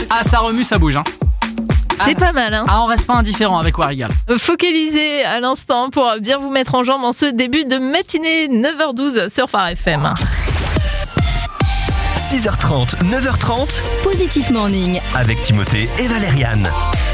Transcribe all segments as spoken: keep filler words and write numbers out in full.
Ah, ça remue, ça bouge, hein. C'est ah, pas mal, hein. Ah, on reste pas indifférent avec Warigal. Focalisez à l'instant pour bien vous mettre en jambe en ce début de matinée, neuf heures douze sur Phare F M. six heures trente, neuf heures trente, Positif Morning avec Timothée et Valériane.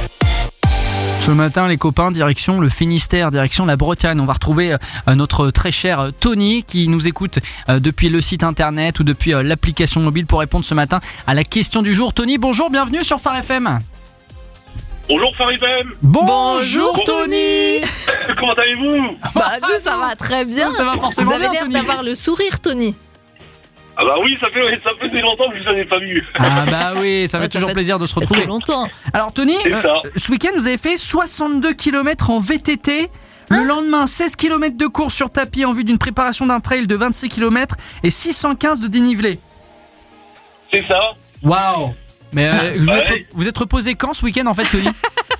Ce matin, les copains, direction le Finistère, direction la Bretagne. On va retrouver euh, notre très cher Tony qui nous écoute euh, depuis le site internet ou depuis euh, l'application mobile pour répondre ce matin à la question du jour. Tony, bonjour, bienvenue sur Phare F M. Bonjour Phare F M. Bonjour, bonjour Tony. Comment allez-vous? Bah nous ça va très bien. Ça va forcément Vous avez bien, l'air Tony. d'avoir le sourire, Tony. Ah bah oui, ça fait, ça faisait longtemps que je vous avais pas vu. Ah bah oui, ça fait Ouais, ça toujours fait plaisir de se Très retrouver. longtemps. Alors Tony, C'est euh, ça. ce week-end vous avez fait soixante-deux kilomètres en V T T. Le lendemain, seize kilomètres de course sur tapis en vue d'une préparation d'un trail de vingt-six kilomètres et six cent quinze de dénivelé. C'est ça. Waouh. Mais euh, vous, Ouais. êtes, vous êtes reposé quand ce week-end en fait, Tony?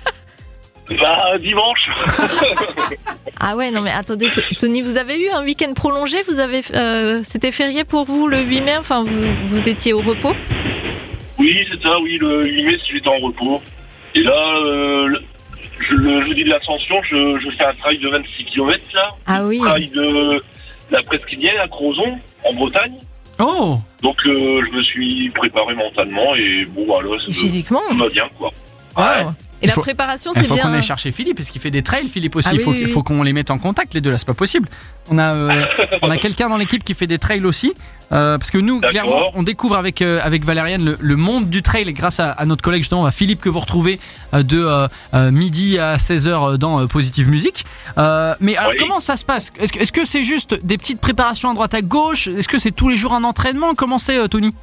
Bah dimanche. Ah ouais, non mais attendez, t- Tony, vous avez eu un week-end prolongé, vous avez, euh, c'était férié pour vous le huit mai, enfin vous, vous étiez au repos? Oui, c'est ça, oui, le huit mai, j'étais en repos. Et là, euh, le, je- le jeudi de l'Ascension, je, je fais un trail de vingt-six kilomètres là. Ah oui. Trail de la Presqu'îlienne à Crozon, en Bretagne. Oh. Donc euh, je me suis préparé mentalement et bon, voilà, ça, Physiquement. ça va bien quoi. Wow. Et Il la faut- préparation, Il c'est faut bien. qu'on aille chercher Philippe, parce qu'il fait des trails, Philippe aussi. Ah Il oui, faut, oui, qu'il- oui. faut qu'on les mette en contact, les deux là, c'est pas possible. On a, euh, on a quelqu'un dans l'équipe qui fait des trails aussi. euh, parce que nous, D'accord. clairement, on découvre avec, euh, avec Valériane le, le monde du trail grâce à, à notre collègue justement, à Philippe, que vous retrouvez euh, de euh, euh, midi à seize heures dans euh, Positive Music. Euh, mais alors, Oui. comment ça se passe? Est-ce que, est-ce que c'est juste des petites préparations à droite à gauche? Est-ce que c'est tous les jours un entraînement? Comment c'est, euh, Tony?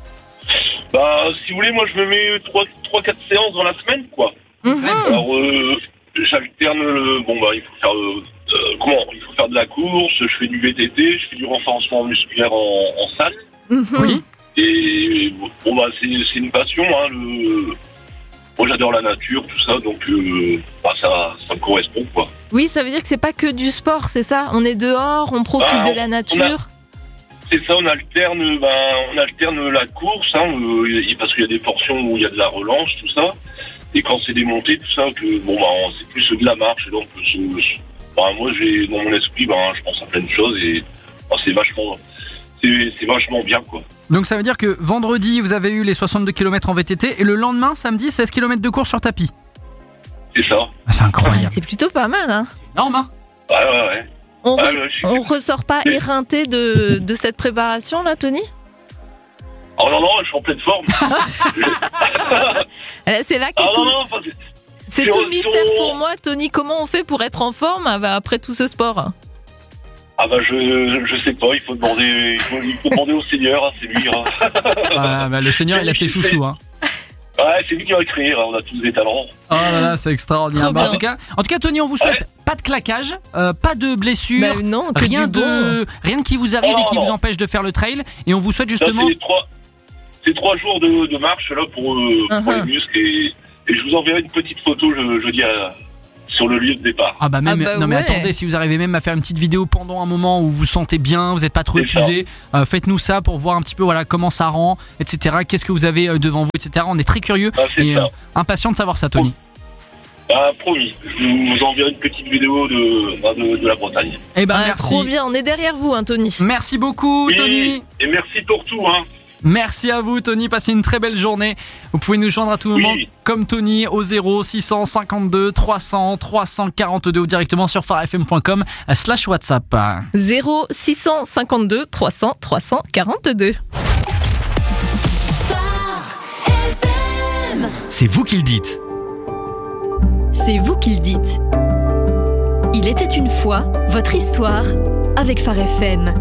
Bah si vous voulez, moi je me mets trois quatre séances dans la semaine quoi. Mhm. Alors, euh, j'alterne. le- Bon, bah, il faut faire. euh, euh, comment Il faut faire de la course. Je fais du V T T. Je fais du renforcement musculaire en, en salle. Mhm. Oui. Et bon, bah, c'est c'est une passion. Hein, le... Moi, j'adore la nature, tout ça. Donc, euh, bah, ça, ça me correspond, quoi. Oui, ça veut dire que c'est pas que du sport, c'est ça? On est dehors, on profite Ah, de la nature. C'est ça. On alterne. Ben, on alterne la course. Hein, euh, y- parce qu'il y a des portions où il y a de la relance, tout ça. Et quand c'est des montées, tout ça, que bon, bah, c'est plus de la marche. Et donc, c'est- ben, moi, j'ai dans mon esprit, ben, je pense à plein de choses et ben, c'est vachement, c'est, c'est vachement bien, quoi. Donc ça veut dire que vendredi, vous avez eu les soixante-deux kilomètres en V T T et le lendemain, samedi, seize kilomètres de course sur tapis. C'est ça. Ah, c'est Ouais, incroyable. c'est plutôt pas mal, hein. C'est énorme, hein? Ouais, ouais, ouais. On, Ah, re- ouais, je suis- on ressort pas éreinté de, de cette préparation là, Tony? Oh non, non, je suis en pleine forme. Euh, C'est là qu'est ah tout, non, non, enfin, c'est- c'est si tout on- le si mystère on- pour moi, Tony. Comment on fait pour être en forme ah, bah, après tout ce sport? ah bah, je, je sais pas, il faut demander, il faut, il faut demander au Seigneur, hein, c'est lui. Hein. Ah, bah, le Seigneur, il a ses chouchous, hein. Ouais, c'est lui qui va écrire, hein, on a tous des talents. Oh là là, c'est extraordinaire. Trop Bah, en, bien. tout cas, en tout cas, Tony, on vous souhaite pas de claquage, euh, pas de blessures, Bah, non, que rien du de, bon. rien qui vous arrive Oh, et qui non. vous empêche de faire le trail. Et on vous souhaite Ça, justement. c'est trois, c'est trois jours de, de marche là pour, euh, pour Uh-huh. les muscles et, et je vous enverrai une petite photo, je, je dis, à- sur le lieu de départ. Ah bah même, Ah bah non mais ouais. attendez, si vous arrivez même à faire une petite vidéo pendant un moment où vous vous sentez bien, vous n'êtes pas trop C'est ça. épuisé, euh, faites-nous ça pour voir un petit peu voilà comment ça rend, et cetera. Qu'est-ce que vous avez euh, devant vous, et cetera. On est très curieux Ah, c'est et ça. euh, impatient de savoir ça, Tony. Ah, promis, je vous enverrai une petite vidéo de, bah, de, de la Bretagne. Eh ben Ouais, merci, trop bien, on est derrière vous, hein, Tony. merci beaucoup, Et- Tony. Et merci pour tout, hein. Merci à vous, Tony. Passez une très belle journée. Vous pouvez nous joindre à tout Oui. moment, comme Tony, au zéro six cent cinquante-deux trois cents trois cent quarante-deux ou directement sur pharefm point com slash WhatsApp. zéro six cent cinquante-deux trois cents trois cent quarante-deux. C'est vous qui le dites. C'est vous qui le dites. Il était une fois votre histoire avec Phare F M.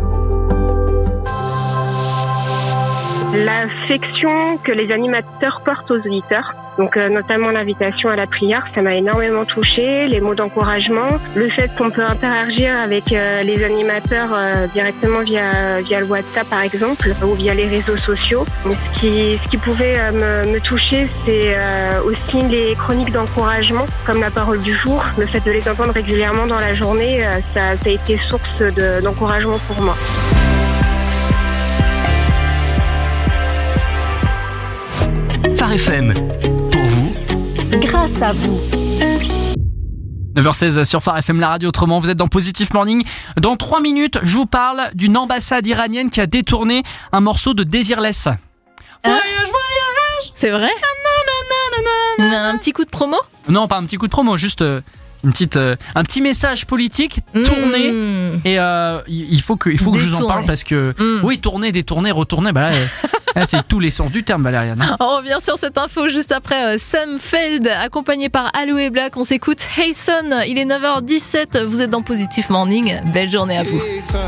L'affection que les animateurs portent aux auditeurs, donc euh, notamment l'invitation à la prière, ça m'a énormément touchée, les mots d'encouragement, le fait qu'on peut interagir avec euh, les animateurs euh, directement via via le WhatsApp par exemple ou via les réseaux sociaux. Donc, ce qui ce qui pouvait euh, me, me toucher, c'est euh, aussi les chroniques d'encouragement, comme la parole du jour, le fait de les entendre régulièrement dans la journée, euh, ça, ça a été source de, d'encouragement pour moi. Phare Phare F M. Pour vous, Grâce à vous. neuf heures seize sur Phare F M, la radio autrement, vous êtes dans Positive Morning. Dans trois minutes, je vous parle d'une ambassade iranienne qui a détourné un morceau de Désirless. Hein Voyage, voyage. C'est vrai? Un petit coup de promo? Non, pas un petit coup de promo, juste euh, une petite, euh, un petit message politique tourné. Mmh. Et euh, il faut que, il faut que je vous en Détourné. parle parce que Mmh. oui, tourner, détourner, retourner, bah là, euh, là, c'est tous les sens du terme, Valériane. On revient sur cette info juste après euh, Sam Feld, accompagné par Aloe Black. On s'écoute Hey Son, il est neuf heures dix-sept, vous êtes dans Positive Morning. Belle journée à vous.